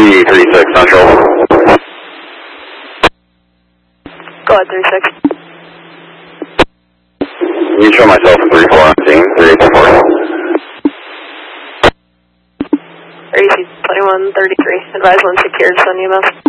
336 Central. Go ahead, 36. You show myself 34 on scene, 3844. REC 2133. Advise when secured, send EMS.